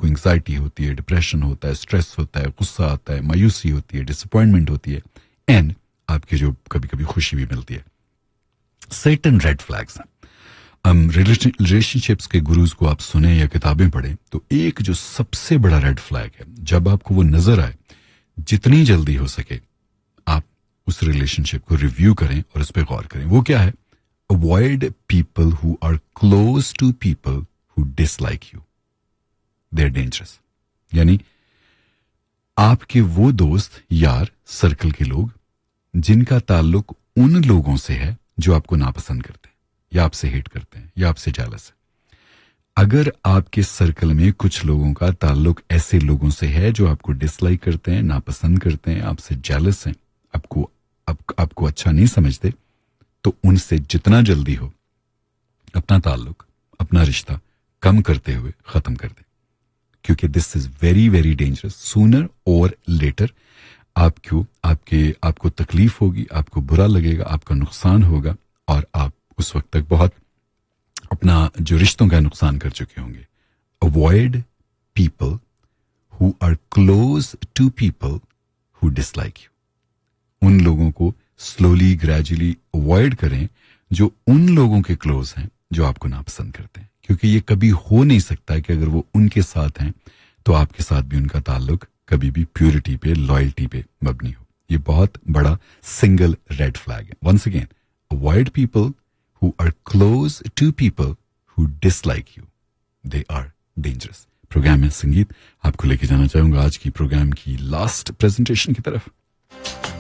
आपको एंग्जाइटी होती है, डिप्रेशन होता है, स्ट्रेस होता है, गुस्सा आता है, मायूसी होती है, डिसअपॉइंटमेंट होती है, एंड आपकी जो कभी कभी खुशी भी मिलती है. सर्टेन रेड फ्लैग्स हैं. रिलेशनशिप्स के गुरुज को आप सुने या किताबें पढ़ें तो एक जो सबसे बड़ा रेड फ्लैग है, जब आपको वो नजर आए, जितनी जल्दी हो सके आप उस रिलेशनशिप को रिव्यू करें और उस पर गौर करें. वो क्या है? Avoid people who are close to people who dislike you. They are dangerous. यानी आपके वो दोस्त, यार, सर्कल के लोग जिनका ताल्लुक उन लोगों से है जो आपको नापसंद करते हैं या आपसे हेट करते हैं या आपसे जेलस है. अगर आपके सर्कल में कुछ लोगों का ताल्लुक ऐसे लोगों से है जो आपको डिसलाइक करते हैं, नापसंद करते हैं, आपसे जेलस हैं, आपको अच्छा नहीं समझते, तो उनसे जितना जल्दी हो अपना ताल्लुक, अपना रिश्ता कम करते हुए खत्म कर दें. क्योंकि this is very very dangerous. Sooner और लेटर आपको तकलीफ होगी, आपको बुरा लगेगा, आपका नुकसान होगा और आप उस वक्त तक बहुत अपना जो रिश्तों का नुकसान कर चुके होंगे. Avoid people who are close to people who dislike you. उन लोगों को स्लोली ग्रेजुअली अवॉइड करें जो उन लोगों के क्लोज हैं जो आपको नापसंद करते हैं. क्योंकि ये कभी हो नहीं सकता है कि अगर वो उनके साथ हैं तो आपके साथ भी उनका ताल्लुक कभी भी प्योरिटी पे, लॉयल्टी पे मबनी हो. ये बहुत बड़ा सिंगल रेड फ्लैग है. Once again, avoid people who are close to people who dislike you. They are dangerous. Programme में संगीत आपको लेके जाना चाहूंगा आज की प्रोग्राम की लास्ट प्रेजेंटेशन की तरफ.